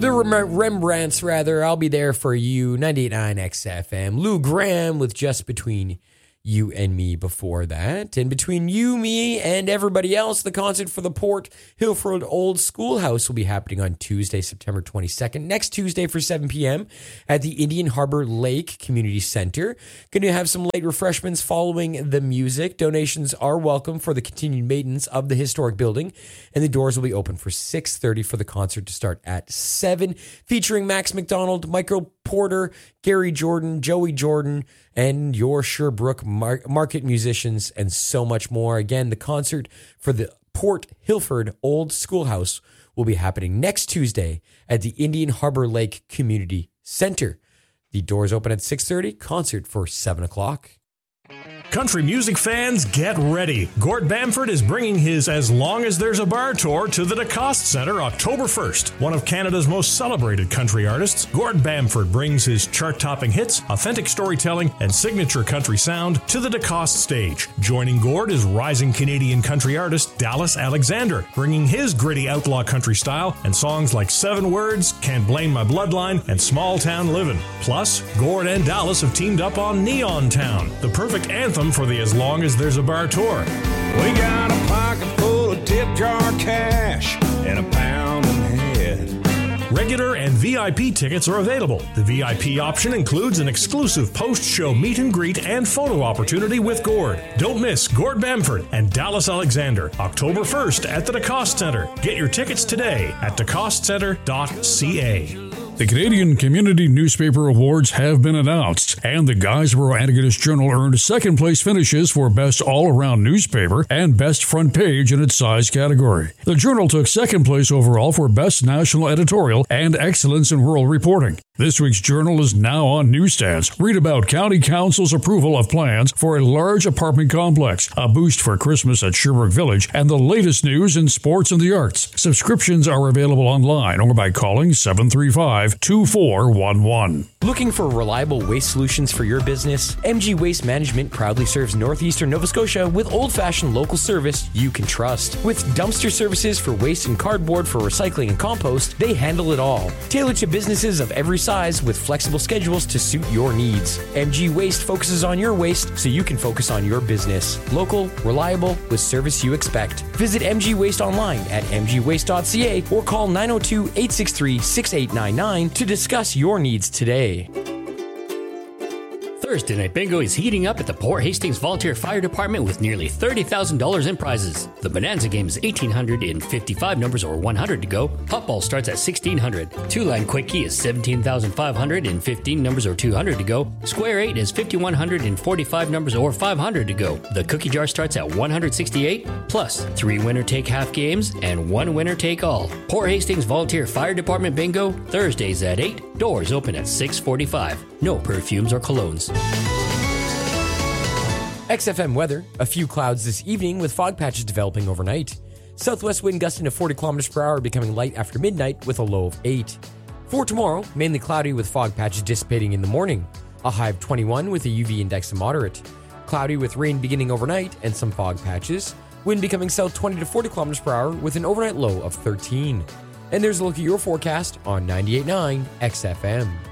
Rembrandts, rather. I'll be there for you. 98.9 XFM. Lou Gramm with Just Between You and Me before that. And between you, me, and everybody else, the concert for the Port Hilford Old Schoolhouse will be happening on Tuesday, September 22nd, next Tuesday for 7 p.m. at the Indian Harbor Lake Community Center. Going to have some late refreshments following the music. Donations are welcome for the continued maintenance of the historic building, and the doors will be open for 6:30 for the concert to start at 7, featuring Max McDonald, Michael Porter, Gary Jordan, Joey Jordan, and your Sherbrooke market musicians, and so much more. Again, the concert for the Port Hilford Old Schoolhouse will be happening next Tuesday at the Indian Harbor Lake Community Center. The doors open at 6:30, concert for 7 o'clock. Country music fans, get ready. Gord Bamford is bringing his As Long As There's a Bar tour to the DeCoste Centre October 1st. One of Canada's most celebrated country artists, Gord Bamford brings his chart-topping hits, authentic storytelling, and signature country sound to the DeCoste stage. Joining Gord is rising Canadian country artist Dallas Alexander, bringing his gritty outlaw country style and songs like 7 Words, Can't Blame My Bloodline, and Small Town Livin'. Plus, Gord and Dallas have teamed up on Neon Town, the perfect anthem for the As Long As There's a Bar tour. We got a pocket full of tip jar cash and a pound in head. Regular and VIP tickets are available. The VIP option includes an exclusive post-show meet and greet and photo opportunity with Gord. Don't miss Gord Bamford and Dallas Alexander, October 1st at the DeCoste Centre. Get your tickets today at decostecentre.ca. The Canadian Community Newspaper Awards have been announced, and the Guysborough Antigonish Journal earned second-place finishes for Best All-Around Newspaper and Best Front Page in its size category. The Journal took second place overall for Best National Editorial and Excellence in Rural Reporting. This week's Journal is now on newsstands. Read about County Council's approval of plans for a large apartment complex, a boost for Christmas at Sherbrooke Village, and the latest news in sports and the arts. Subscriptions are available online or by calling 735-2411. Looking for reliable waste solutions for your business? MG Waste Management proudly serves northeastern Nova Scotia with old-fashioned local service you can trust. With dumpster services for waste and cardboard for recycling and compost, they handle it all. Tailored to businesses of every size with flexible schedules to suit your needs. MG Waste focuses on your waste so you can focus on your business. Local, reliable, with service you expect. Visit MG Waste online at mgwaste.ca or call 902-863-6899 to discuss your needs today. Thursday Night Bingo is heating up at the Port Hastings Volunteer Fire Department with nearly $30,000 in prizes. The Bonanza game is 1,800 in 55 numbers or 100 to go. Hot ball starts at 1,600. Two-line quickie is 17,500 in 15 numbers or 200 to go. Square 8 is 5,100 in 45 numbers or 500 to go. The cookie jar starts at 168, plus 3 winner-take-half games and 1 winner-take-all. Port Hastings Volunteer Fire Department Bingo, Thursdays at 8. Doors open at 6:45. No perfumes or colognes. XFM weather, a few clouds this evening with fog patches developing overnight. Southwest wind gusting to 40 kilometers per hour, becoming light after midnight with a low of 8. For tomorrow, mainly cloudy with fog patches dissipating in the morning. A high of 21 with a UV index of moderate. Cloudy with rain beginning overnight and some fog patches. Wind becoming south 20 to 40 kilometers per hour with an overnight low of 13. And there's a look at your forecast on 98.9 XFM.